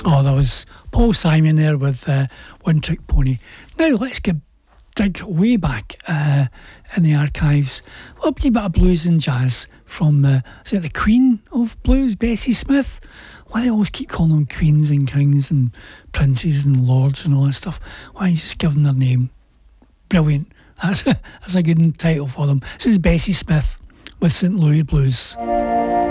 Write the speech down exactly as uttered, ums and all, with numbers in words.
Oh, there was Paul Simon there with uh, One Trick Pony. Now let's get dig way back uh, in the archives. A wee bit of blues and jazz from, uh, is it the Queen of Blues, Bessie Smith? Why do I always keep calling them queens and kings and princes and lords and all that stuff? Why don't you just give them their name? Brilliant. That's a, that's a good title for them. This is Bessie Smith with Saint Louis Blues.